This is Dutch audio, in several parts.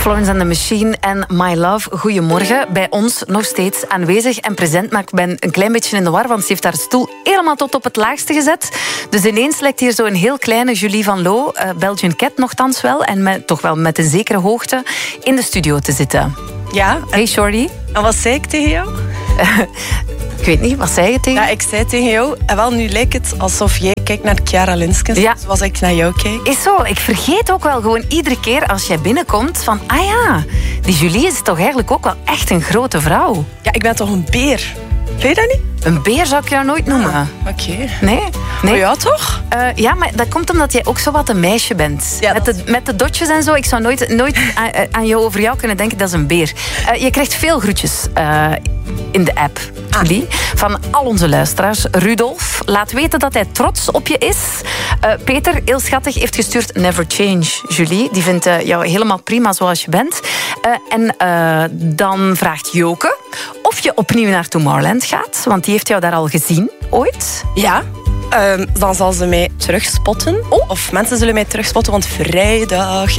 Florence and the Machine en My Love. Goedemorgen. Bij ons nog steeds aanwezig en present. Maar ik ben een klein beetje in de war, want ze heeft haar stoel helemaal tot op het laagste gezet. Dus ineens lijkt hier zo een heel kleine Julie van Loo, Belgian Cat nogthans wel, en toch wel met een zekere hoogte, in de studio te zitten. Ja. Hey Shorty. En wat zei ik tegen jou? Ik weet niet, wat zei je tegen? Ja, ik zei tegen jou, en wel, nu lijkt het alsof jij kijkt naar Chiara Linskens, zoals ik naar jou kijk. Is zo, ik vergeet ook wel gewoon iedere keer als jij binnenkomt van, ah ja, die Julie is toch eigenlijk ook wel echt een grote vrouw. Ja, ik ben toch een beer? Vind je dat niet? Een beer zou ik jou nooit noemen. Oké. Nee? Oh ja, toch? Ja, maar dat komt omdat jij ook zo wat een meisje bent. Ja, met de dotjes en zo. Ik zou nooit aan jou over jou kunnen denken, dat is een beer. Je krijgt veel groetjes in de app, Julie. Van al onze luisteraars. Rudolf laat weten dat hij trots op je is. Peter, heel schattig, heeft gestuurd Never Change, Julie. Die vindt jou helemaal prima zoals je bent. En dan vraagt Joke of je opnieuw naar Tomorrowland gaat. Want die heeft jou daar al gezien, ooit. Ja. Dan zal ze mij terugspotten. Of mensen zullen mij terugspotten, want vrijdag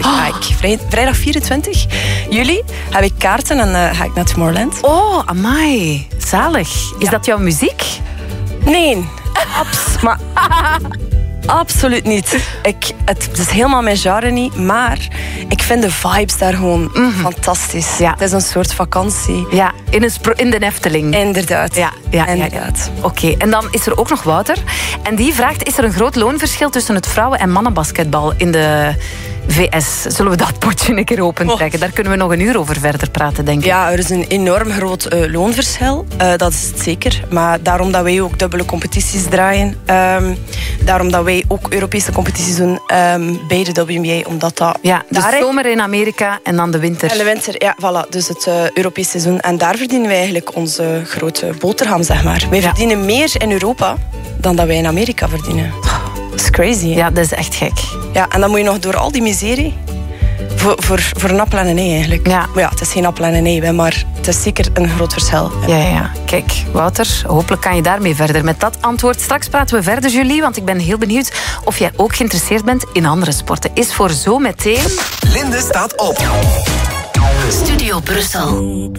24 juli heb ik kaarten en ga ik naar Tomorrowland. Oh, amai. Zalig. Is dat jouw muziek? Nee. Maar absoluut niet. Het is helemaal mijn genre niet, maar ik vind de vibes daar gewoon fantastisch. Ja. Het is een soort vakantie. Ja, in de Efteling. Inderdaad. Ja, inderdaad. Oké, en dan is er ook nog Wouter. En die vraagt, is er een groot loonverschil tussen het vrouwen- en mannenbasketbal in de VS? Zullen we dat potje een keer opentrekken? Daar kunnen we nog een uur over verder praten, denk ik. Ja, er is een enorm groot loonverschil. Dat is het zeker. Maar daarom dat wij ook dubbele competities draaien. Daarom dat wij ook Europese competities doen bij de WNBA. Omdat dat... Ja, de zomer in Amerika en dan de winter. En de winter, ja, voilà. Dus het Europese seizoen. En daar verdienen wij eigenlijk onze grote boterham, zeg maar. Wij verdienen meer in Europa dan dat wij in Amerika verdienen. Dat is crazy, hè? Ja, dat is echt gek. Ja, en dan moet je nog door al die miserie voor een appel en een ei eigenlijk. Ja. Maar ja, het is geen appel en een ei, maar het is zeker een groot verschil. Ja. Kijk, Wouter, hopelijk kan je daarmee verder met dat antwoord. Straks praten we verder, Julie, want ik ben heel benieuwd of jij ook geïnteresseerd bent in andere sporten. Is voor zo meteen... Linde staat op. Studio Brussel.